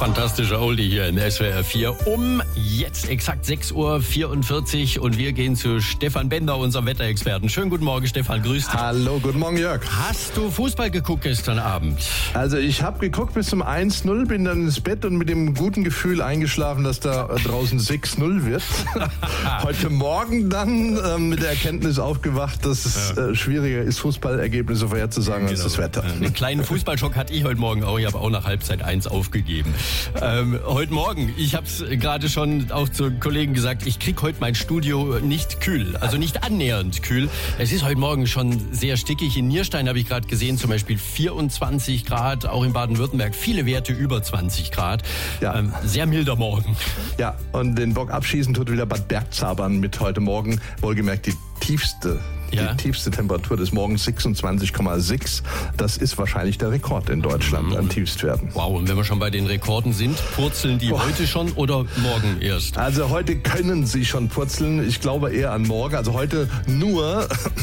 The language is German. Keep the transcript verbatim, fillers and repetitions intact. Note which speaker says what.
Speaker 1: Fantastischer Oldie hier in S W R vier um jetzt exakt sechs Uhr vierundvierzig und wir gehen zu Stefan Bender, unserem Wetterexperten. Schönen guten Morgen, Stefan, grüß dich.
Speaker 2: Hallo, guten Morgen, Jörg.
Speaker 1: Hast du Fußball geguckt gestern Abend?
Speaker 2: Also ich habe geguckt bis zum eins null, bin dann ins Bett und mit dem guten Gefühl eingeschlafen, dass da draußen sechs null wird. Heute Morgen dann äh, mit der Erkenntnis aufgewacht, dass es äh, schwieriger ist, Fußballergebnisse vorherzusagen genau. als das Wetter.
Speaker 1: Einen kleinen Fußballschock hatte ich heute Morgen auch. Ich habe auch nach Halbzeit eins aufgegeben. Ähm, heute Morgen, ich habe es gerade schon auch zu Kollegen gesagt, ich kriege heute mein Studio nicht kühl, also nicht annähernd kühl. Es ist heute Morgen schon sehr stickig. In Nierstein habe ich gerade gesehen, zum Beispiel vierundzwanzig Grad, auch in Baden-Württemberg viele Werte über zwanzig Grad. Ja. Ähm, sehr milder Morgen.
Speaker 2: Ja, und den Bock abschießen tut wieder Bad Bergzabern mit heute Morgen, wohlgemerkt die tiefste
Speaker 1: Ja.
Speaker 2: Die tiefste Temperatur des Morgens sechsundzwanzig Komma sechs. Das ist wahrscheinlich der Rekord in Deutschland mhm. an Tiefstwerten.
Speaker 1: Wow, und wenn wir schon bei den Rekorden sind, purzeln die Boah. heute schon oder morgen erst?
Speaker 2: Also heute können sie schon purzeln. Ich glaube eher an morgen. Also heute nur